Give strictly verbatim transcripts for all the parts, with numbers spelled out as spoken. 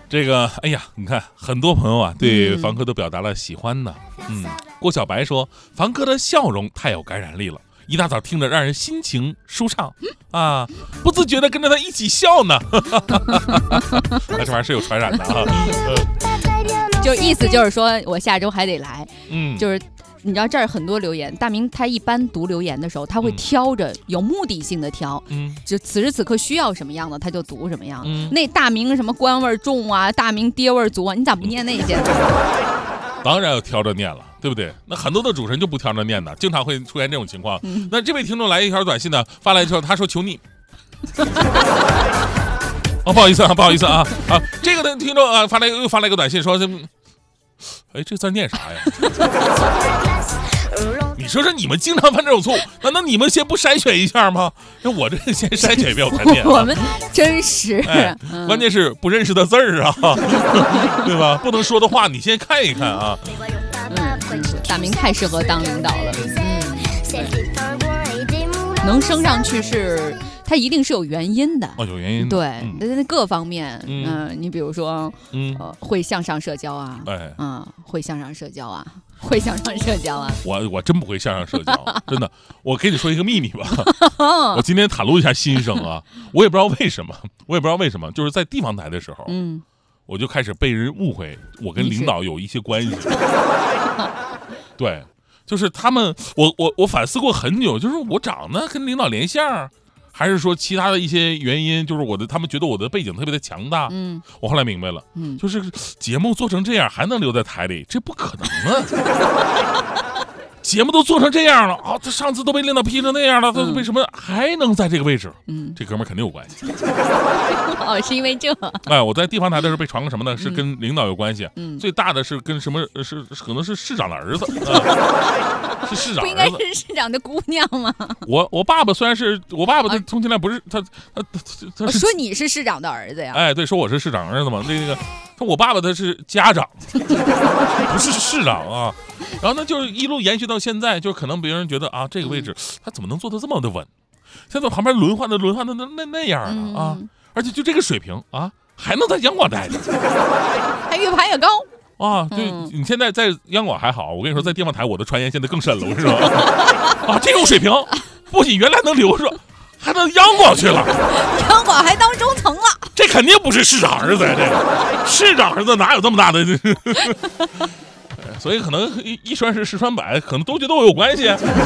这个，哎呀，你看，很多朋友啊对房哥都表达了喜欢的。嗯，郭小白说，房哥的笑容太有感染力了，一大早听着让人心情舒畅啊，不自觉的跟着他一起笑呢。那这玩意儿是有传染的啊。 就意思就是说我下周还得来， 嗯， 就是。你知道这儿很多留言，大明他一般读留言的时候，他会挑着有目的性的挑，嗯，就此时此刻需要什么样的他就读什么样的。嗯、那大明什么官味重啊，大明爹味足啊，你咋不念那些呢？ 当然要挑着念了，对不对？那很多的主持人就不挑着念的，经常会出现这种情况。嗯、那这位听众来一条短信呢，发来之后他说求你。哦，不好意思啊，不好意思啊啊！这个的听众啊发来又发来一个短信说这。哎，这字念啥呀？你说说，你们经常犯这种错误，难道你们先不筛选一下吗？那我这个先筛选一遍我才念、啊。 我们真是、 哎嗯，关键是不认识的字儿啊，对吧？不能说的话，你先看一看啊。 嗯，大明太适合当领导了，嗯，能升上去是。它一定是有原因的哦，有原因的。 对，那、嗯、各方面，嗯、呃，你比如说， 嗯、 呃，会向上社交啊， 哎， 嗯，会向上社交啊，会向上社交啊。 我我真不会向上社交，真的。我跟你说一个秘密吧，我今天袒露一下心声啊，我也不知道为什么，我也不知道为什么，就是在地方台的时候，嗯，我就开始被人误会，我跟领导有一些关系。对，就是他们，我我我反思过很久，就是我长得跟领导连相。还是说其他的一些原因，就是我的他们觉得我的背景特别的强大。嗯，我后来明白了，嗯，就是节目做成这样还能留在台里，这不可能啊！节目都做成这样了啊，他上次都被领导批成那样了，他为什么还能在这个位置？嗯，这哥们儿肯定有关系。 哦，是因为这？ 哎，我在地方台的时候被传个什么呢？是跟领导有关系。嗯，最大的是跟什么？是可能是市长的儿子。啊、是市长儿子， 不应该是市长的姑娘吗？ 我我爸爸虽然是我爸爸，他充其量不是他他他他说你是市长的儿子呀？ 哎，对，说我是市长儿子嘛。那个，我爸爸他是家长，不是市长啊。然后呢，就是一路延续到现在，就可能别人觉得啊，这个位置他怎么能做得这么的稳？现在旁边轮换的轮换的那那那样啊、嗯、啊，而且就这个水平啊，还能在央广待着， 还越爬越高。 啊，就你现在在央广还好，我跟你说，在地方台我的传言现在更深了，我跟你说啊，这种水平不仅原来能留着，还能央广去了， 央广还当中层了， 这肯定不是市长儿子呀，这个市长儿子哪有这么大的？所以可能一一传十，十传百，可能都觉得我有关系，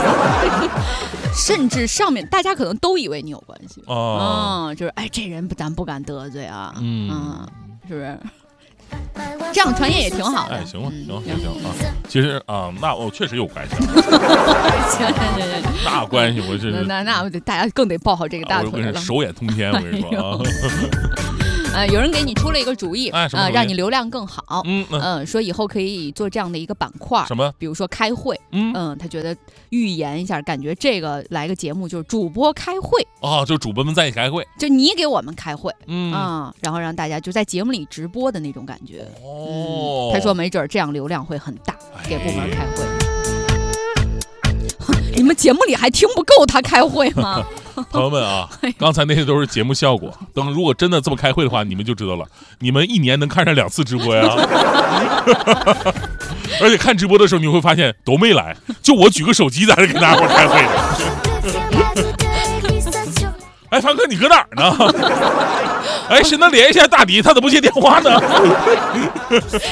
甚至上面大家可能都以为你有关系哦、嗯，就是哎，这人不咱不敢得罪啊，嗯，嗯是不是？这样传言也挺好的。 哎，行吧，行行行啊。其实啊，那我确实有关系。 行行行行， 那关系我这那那大家更得抱好这个大腿了， 手眼通天，我跟你说啊。 呃，有人给你出了一个主意， 啊、 呃，让你流量更好。 嗯嗯、 呃，说以后可以做这样的一个板块， 什么？ 比如说开会。 嗯嗯、呃，他觉得预言一下，感觉这个来个节目就是主播开会。 哦，就主播们在一起开会， 就你给我们开会， 嗯啊、呃，然后让大家就在节目里直播的那种感觉。 哦、 嗯，他说没准这样流量会很大，给部门开会。哎、你们节目里还听不够他开会吗？ 朋友们啊，刚才那些都是节目效果。等如果真的这么开会的话，你们就知道了。你们一年能看上两次直播呀？而且看直播的时候，你会发现都没来，就我举个手机在这跟大家伙开会的。哎，凡哥，你搁哪儿呢？哎，谁能联系一下大迪？他怎么不接电话呢？